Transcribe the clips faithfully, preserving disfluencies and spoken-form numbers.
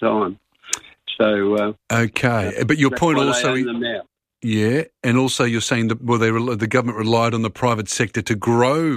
time. So uh, okay, uh, but your point also, yeah, and also you're saying that well, they the government relied on the private sector to grow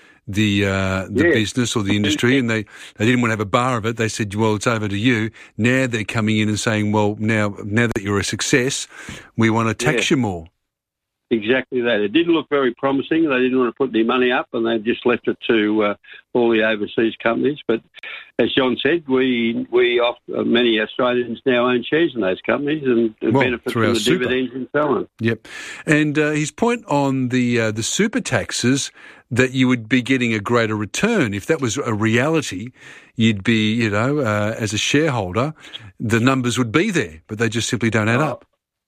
the uh, the yeah. business or the industry, and they, they didn't want to have a bar of it. They said, well, it's over to you. Now they're coming in and saying, well, now now that you're a success, we want to tax yeah. you more. Exactly that. It didn't look very promising. They didn't want to put any money up, and they just left it to uh, all the overseas companies. But as John said, we we off, uh, many Australians now own shares in those companies and well, benefit from the super. dividends and so on. Yep. And uh, his point on the uh, the super taxes, that you would be getting a greater return. If that was a reality, you'd be, you know, uh, as a shareholder, the numbers would be there, but they just simply don't add oh. up.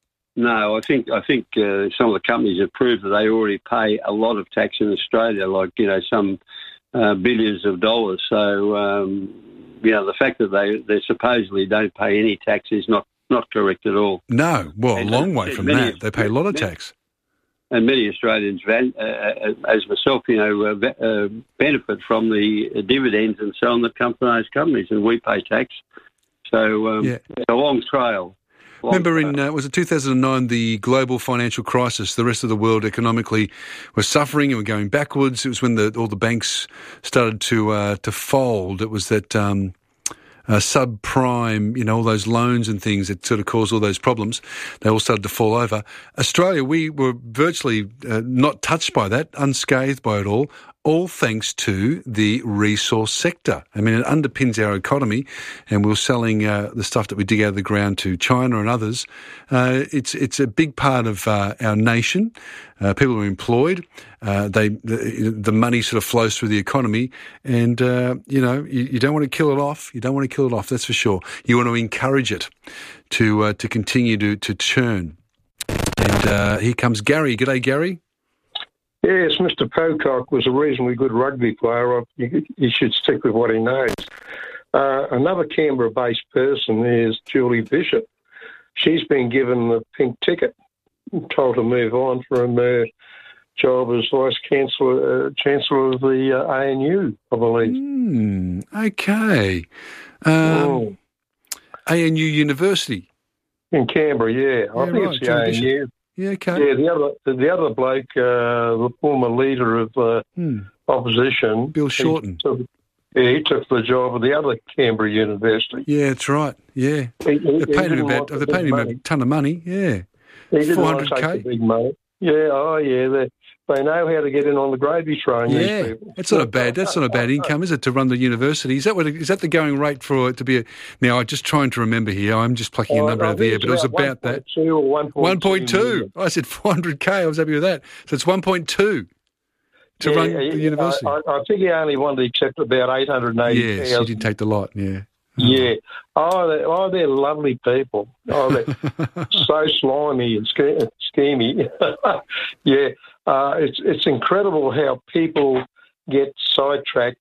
No, I think I think uh, some of the companies have proved that they already pay a lot of tax in Australia, like, you know, some uh, billions of dollars. So, um, you know, the fact that they, they supposedly don't pay any tax is not, not correct at all. No, well, and a long way from that. They pay a lot of tax. And many Australians, uh, as myself, you know, uh, uh, benefit from the dividends and so on that come from those companies, and we pay tax. So um, yeah. it's a long trail. Long Remember trail. in, uh, was it two thousand nine, the global financial crisis, the rest of the world economically was suffering and were going backwards. It was when the, all the banks started to uh, to fold. It was that... Um, Uh, subprime, you know, all those loans and things that sort of caused all those problems. They all started to fall over. Australia, we were virtually uh, not touched by that, unscathed by it all, all thanks to the resource sector. I mean, it underpins our economy, and we're selling uh, the stuff that we dig out of the ground to China and others. Uh, it's it's a big part of uh, our nation. Uh, people are employed. Uh, they the, the money sort of flows through the economy, and uh, you know you, you don't want to kill it off. You don't want to kill it off. That's for sure. You want to encourage it to uh, to continue to to churn. And uh, here comes Gary. G'day, Gary. Yes, Mister Pocock was a reasonably good rugby player. He should stick with what he knows. Uh, another Canberra-based person is Julie Bishop. She's been given the pink ticket, told to move on from her job as Vice Chancellor, uh, Chancellor of the uh, A N U, I believe. Mm, okay. Um, oh. A N U University? In Canberra, yeah. yeah I think right, it's the A N U. Yeah, okay. Yeah, the other the other bloke, uh, the former leader of uh, hmm. opposition, Bill Shorten. He took, yeah, he took the job of the other Canberra University. Yeah, that's right. Yeah, he, he, they paid him about. They paid him money. a ton of money. Yeah, he didn't want to take the big money. Yeah, oh yeah, they they know how to get in on the gravy train. Yeah, these people. That's not a bad. That's not a bad income, is it, to run the university? Is that what? Is that the going rate for it to be? A, now I'm just trying to remember here. I'm just plucking oh, a number no, out of the air, but it was about that. Or one point two. I said four hundred K. I was happy with that. So it's one point two to yeah, run the university. I, I think he only wanted to accept about eight hundred eighty. Yes, he did take the lot. Yeah. Yeah. Oh, they're, oh, they're lovely people. Oh, they're so slimy and ske- schemy. yeah. Uh, it's it's incredible how people get sidetracked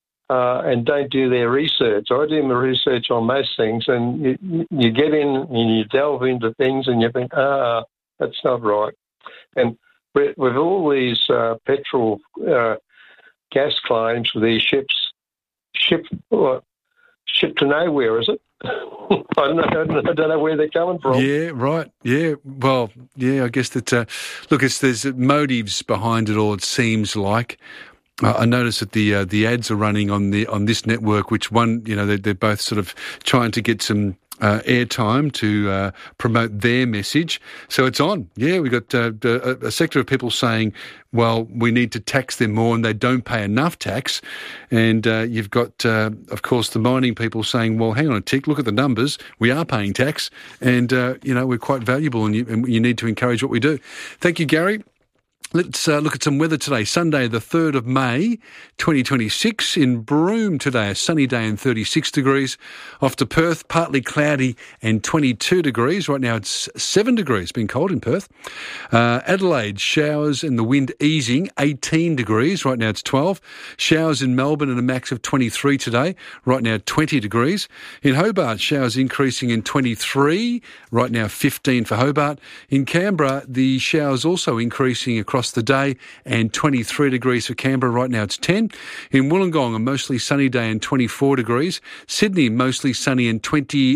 uh, and don't do their research. I do my research on most things, and you, you get in and you delve into things and you think, ah, that's not right. And with, with all these uh, petrol uh, gas claims for these ships, ship what, ship to nowhere, is it? I don't know. I don't know where they're coming from. Yeah, right. Yeah, well, yeah. I guess that. Uh, look, it's there's motives behind it all. It seems like. Uh, I noticed that the uh, the ads are running on the on this network, which one, you know, they're, they're both sort of trying to get some uh, airtime to uh, promote their message. So it's on. Yeah, we got uh, a, a sector of people saying, well, we need to tax them more, and they don't pay enough tax. And uh, you've got, uh, of course, the mining people saying, well, hang on a tick, look at the numbers. We are paying tax, and uh, you know, we're quite valuable, and you, and you need to encourage what we do. Thank you, Gary. Let's uh, look at some weather today. Sunday, the third of May, twenty twenty-six. In Broome today, a sunny day and thirty-six degrees. Off to Perth, partly cloudy and twenty-two degrees. Right now it's seven degrees, been cold in Perth. Uh, Adelaide, showers and the wind easing, eighteen degrees. Right now it's twelve. Showers in Melbourne and a max of twenty-three today. Right now twenty degrees. In Hobart, showers increasing in twenty-three. Right now fifteen for Hobart. In Canberra, the showers also increasing across the day and twenty-three degrees for Canberra. Right now it's ten. In Wollongong, a mostly sunny day and twenty-four degrees. Sydney, mostly sunny and twenty